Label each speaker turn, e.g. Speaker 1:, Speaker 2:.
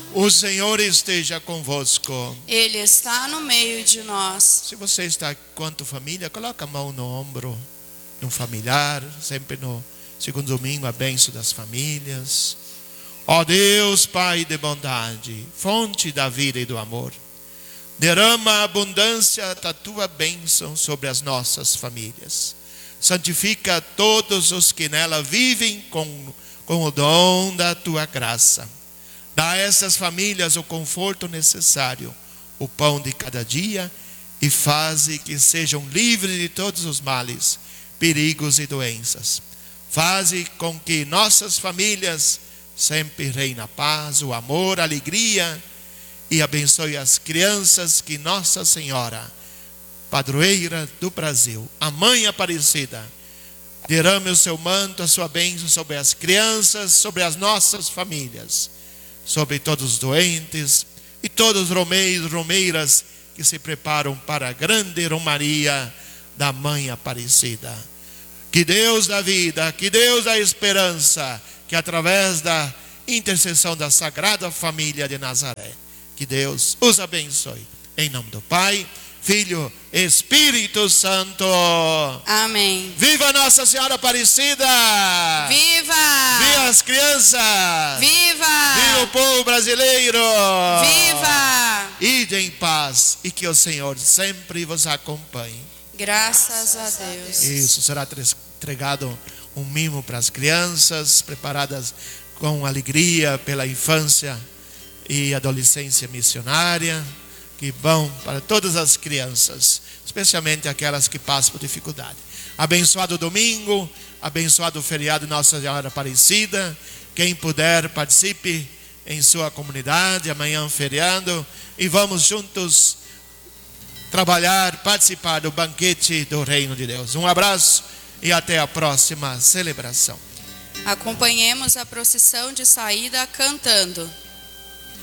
Speaker 1: O Senhor esteja convosco.
Speaker 2: Ele está no meio de nós.
Speaker 1: Se você está quanto família, coloca a mão no ombro de um familiar, sempre no segundo domingo, a bênção das famílias. Ó Deus, Pai de bondade, fonte da vida e do amor, derrama a abundância da tua bênção sobre as nossas famílias. Santifica todos os que nela vivem com o dom da tua graça. Dá a essas famílias o conforto necessário, o pão de cada dia, e faze que sejam livres de todos os males, perigos e doenças. Faze com que nossas famílias sempre reine a paz, o amor, a alegria, e abençoe as crianças que Nossa Senhora, padroeira do Brasil, a Mãe Aparecida, derrame o seu manto, a sua bênção sobre as crianças, sobre as nossas famílias, sobre todos os doentes e todos os romeiros, romeiras que se preparam para a grande romaria da Mãe Aparecida. Que Deus da vida, que Deus da esperança, que através da intercessão da Sagrada Família de Nazaré, que Deus os abençoe. Em nome do Pai, Filho, Espírito Santo.
Speaker 2: Amém.
Speaker 1: Viva Nossa Senhora Aparecida!
Speaker 2: Viva!
Speaker 1: Viva as crianças!
Speaker 2: Viva!
Speaker 1: Viva o povo brasileiro!
Speaker 2: Viva!
Speaker 1: Ide em paz e que o Senhor sempre vos acompanhe.
Speaker 2: Graças a Deus.
Speaker 1: Isso, será entregado um mimo para as crianças, preparadas com alegria pela infância e adolescência missionária. Que bom para todas as crianças, especialmente aquelas que passam por dificuldade. Abençoado domingo, abençoado feriado Nossa Senhora Aparecida. Quem puder, participe em sua comunidade, amanhã feriado, e vamos juntos trabalhar, participar do banquete do Reino de Deus. Um abraço e até a próxima celebração.
Speaker 2: Acompanhemos a procissão de saída cantando.